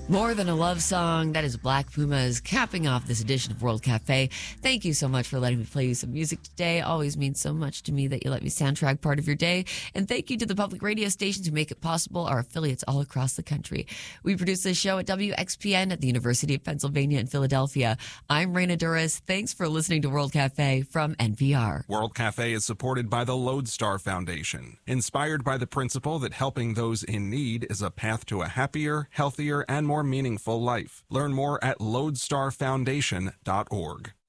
More Than a Love Song. That is Black Pumas capping off this edition of World Cafe. Thank you so much for letting me play you some music today. Always means so much to me that you let me soundtrack part of your day. And thank you to the public radio stations who make it possible, our affiliates all across the country. We produce this show at WXPN at the University of Pennsylvania in Philadelphia. I'm Raina Duras. Thanks for listening to World Cafe from NPR. World Cafe is supported by the Lodestar Foundation, inspired by the principle that helping those in need is a path to a happier, healthier, and more meaningful life. Learn more at lodestarfoundation.org.